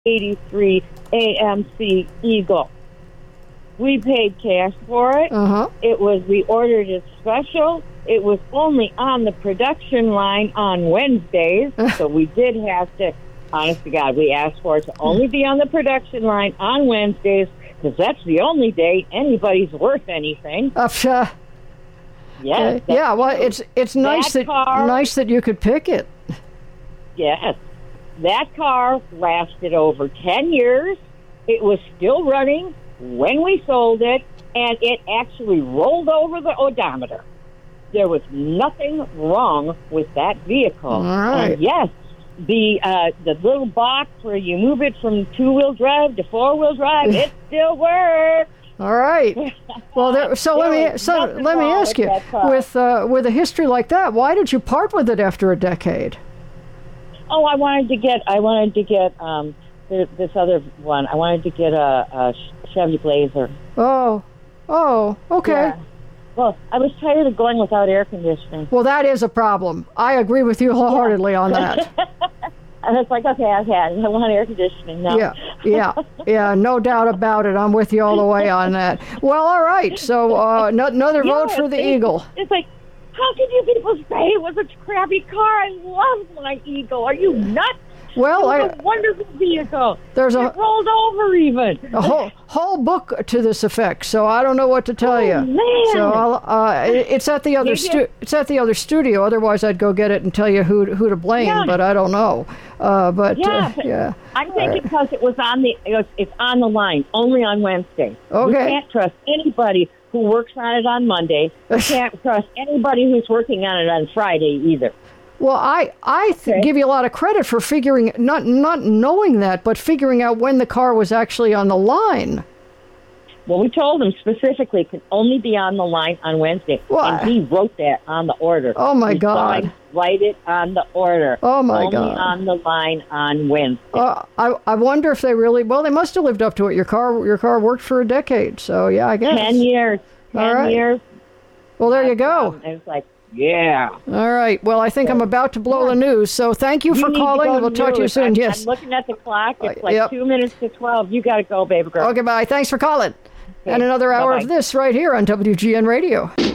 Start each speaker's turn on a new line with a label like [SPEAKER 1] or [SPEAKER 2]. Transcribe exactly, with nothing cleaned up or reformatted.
[SPEAKER 1] eighty-three A M C Eagle. We paid cash for it.
[SPEAKER 2] Uh-huh.
[SPEAKER 1] It was, we ordered it special. It was only on the production line on Wednesdays, so we did have to, honest to God, we asked for it to only be on the production line on Wednesdays, because that's the only day anybody's worth anything.
[SPEAKER 2] Uh, uh,
[SPEAKER 1] Yes.
[SPEAKER 2] uh, yeah, well, it's it's nice that,
[SPEAKER 1] that car,
[SPEAKER 2] nice that you could pick it.
[SPEAKER 1] Yes. That car lasted over ten years. It was still running when we sold it, and it actually rolled over the odometer. There was nothing wrong with that vehicle.
[SPEAKER 2] All right.
[SPEAKER 1] And yes, the uh, the little box where you move it from two-wheel drive to four-wheel drive, it still works.
[SPEAKER 2] All right. Well, there, so let me so let me ask you, with uh, with a history like that, why did you part with it after a decade?
[SPEAKER 1] Oh, I wanted to get I wanted to get um, th- this other one. I wanted to get a, a Chevy Blazer.
[SPEAKER 2] Oh, oh, okay.
[SPEAKER 1] Yeah. Well, I was tired of going without air conditioning.
[SPEAKER 2] Well, that is a problem. I agree with you wholeheartedly on that.
[SPEAKER 1] And it's like, okay, I've had it. I want air conditioning now.
[SPEAKER 2] Yeah, yeah, yeah, no doubt about it. I'm with you all the way on that. Well, all right. So uh, no, another
[SPEAKER 1] Yeah,
[SPEAKER 2] vote for the
[SPEAKER 1] it's,
[SPEAKER 2] Eagle.
[SPEAKER 1] It's like, how can you people say it was a crappy car? I love my Eagle. Are you nuts?
[SPEAKER 2] Well,
[SPEAKER 1] it
[SPEAKER 2] I,
[SPEAKER 1] was a wonderful vehicle.
[SPEAKER 2] There's
[SPEAKER 1] it
[SPEAKER 2] a
[SPEAKER 1] rolled over even.
[SPEAKER 2] a whole whole book to this effect. So I don't know what to tell
[SPEAKER 1] Oh,
[SPEAKER 2] you.
[SPEAKER 1] man.
[SPEAKER 2] So I'll, uh, it- it's at the other
[SPEAKER 1] Maybe
[SPEAKER 2] stu- it's at the other studio. Otherwise, I'd go get it and tell you who who to blame.
[SPEAKER 1] Yeah.
[SPEAKER 2] But I don't know. Uh, but
[SPEAKER 1] Yeah,
[SPEAKER 2] uh,
[SPEAKER 1] but
[SPEAKER 2] yeah.
[SPEAKER 1] I
[SPEAKER 2] All
[SPEAKER 1] think
[SPEAKER 2] right.
[SPEAKER 1] because it was on the it was, it's on the line only on Wednesday.
[SPEAKER 2] Okay.
[SPEAKER 1] You can't trust anybody who works on it on Monday. You can't trust anybody who's working on it on Friday either.
[SPEAKER 2] Well, I I th-
[SPEAKER 1] Okay.
[SPEAKER 2] give you a lot of credit for figuring not not knowing that, but figuring out when the car was actually on the line.
[SPEAKER 1] Well, we told him specifically it can only be on the line on Wednesday,
[SPEAKER 2] Well,
[SPEAKER 1] and he wrote that on the order.
[SPEAKER 2] Oh, my
[SPEAKER 1] He
[SPEAKER 2] God.
[SPEAKER 1] signed, Write it on the order.
[SPEAKER 2] Oh, my
[SPEAKER 1] only
[SPEAKER 2] God.
[SPEAKER 1] on the line on Wednesday.
[SPEAKER 2] Uh, I I wonder if they really well they must have lived up to it. Your car your car worked for a decade, so yeah, I guess.
[SPEAKER 1] Ten years. Ten
[SPEAKER 2] All right.
[SPEAKER 1] years.
[SPEAKER 2] Well, there you go.
[SPEAKER 1] Um, it was like, yeah.
[SPEAKER 2] All right. Well, I think I'm about to blow the news. So thank you for
[SPEAKER 1] need to
[SPEAKER 2] calling.
[SPEAKER 1] go to
[SPEAKER 2] We'll talk to you
[SPEAKER 1] news.
[SPEAKER 2] soon.
[SPEAKER 1] I'm,
[SPEAKER 2] Yes.
[SPEAKER 1] I'm looking at the clock. It's
[SPEAKER 2] Uh,
[SPEAKER 1] like
[SPEAKER 2] yep.
[SPEAKER 1] two minutes to twelve. You got to go, baby girl.
[SPEAKER 2] Okay. Bye. Thanks for calling.
[SPEAKER 1] Okay,
[SPEAKER 2] And another hour
[SPEAKER 1] bye-bye.
[SPEAKER 2] of this right here on W G N Radio.